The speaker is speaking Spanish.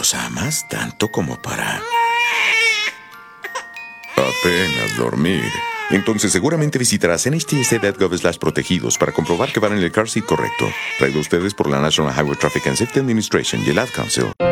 ¿Los amas tanto como para...? Apenas dormir. Entonces seguramente visitarás NHTSA.gov/protegidos para comprobar que van en el car seat correcto. Traído a ustedes por la National Highway Traffic and Safety Administration y el Ad Council.